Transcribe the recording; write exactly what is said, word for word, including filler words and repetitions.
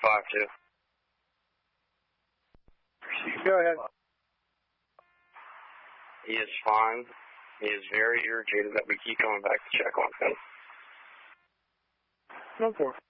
five two. Go ahead. He is fine. He is very irritated that we keep going back to check on him. No, for